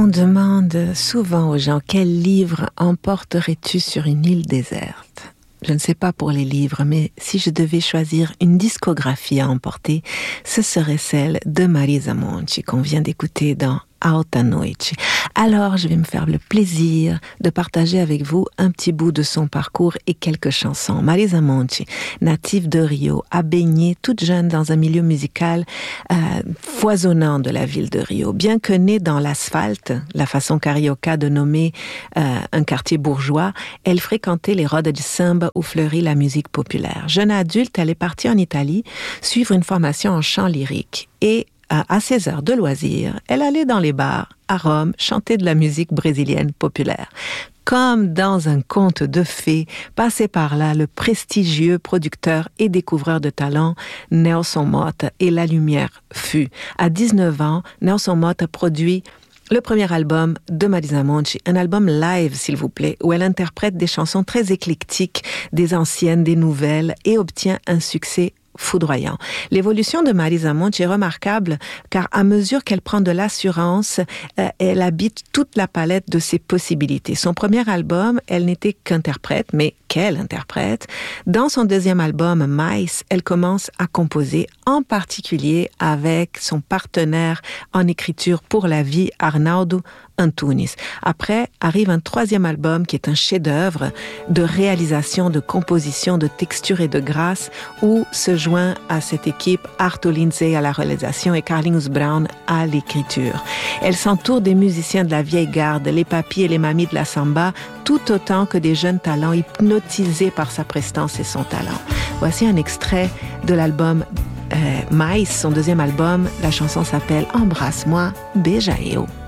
demande souvent aux gens quel livre emporterais-tu sur une île déserte? Je ne sais pas pour les livres, mais si je devais choisir une discographie à emporter, ce serait celle de Marisa Monti qu'on vient d'écouter dans Alta Noite. Alors, je vais me faire le plaisir de partager avec vous un petit bout de son parcours et quelques chansons. Marisa Monti, native de Rio, a baigné toute jeune dans un milieu musical foisonnant de la ville de Rio. Bien que née dans l'asphalte, la façon carioca de nommer un quartier bourgeois, elle fréquentait les rodes du samba où fleurit la musique populaire. Jeune adulte, elle est partie en Italie suivre une formation en chant lyrique et à ses heures de loisirs, elle allait dans les bars à Rome chanter de la musique brésilienne populaire. Comme dans un conte de fées, passait par là le prestigieux producteur et découvreur de talent Nelson Motta et la lumière fut. À 19 ans, Nelson Motta produit le premier album de Marisa Monti, un album live, s'il vous plaît, où elle interprète des chansons très éclectiques, des anciennes, des nouvelles, et obtient un succès foudroyant. L'évolution de Marisa Monti est remarquable car à mesure qu'elle prend de l'assurance, elle habite toute la palette de ses possibilités. Son premier album, elle n'était qu'interprète, mais quelle interprète. Dans son deuxième album, Mais, elle commence à composer, en particulier avec son partenaire en écriture pour la vie, Arnaldo Antunes. Après, arrive un troisième album qui est un chef-d'œuvre de réalisation, de composition, de texture et de grâce, où se joint à cette équipe Arthur Lindsay à la réalisation et Carlinhos Brown à l'écriture. Elle s'entoure des musiciens de la vieille garde, les papis et les mamies de la samba, tout autant que des jeunes talents hypnotisés par sa prestance et son talent. Voici un extrait de l'album Mais, son deuxième album. La chanson s'appelle Embrasse-moi, Beija Eu.